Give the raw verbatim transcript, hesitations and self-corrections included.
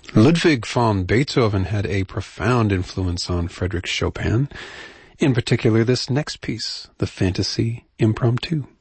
Ludwig van Beethoven had a profound influence on Frédéric Chopin, in particular this next piece, the Fantasy Impromptu.